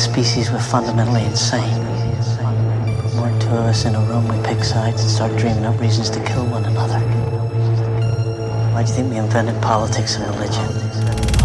species were fundamentally insane. Put more two of us in a room, we pick sides and start dreaming up reasons to kill one another. Why do you think we invented politics and religion?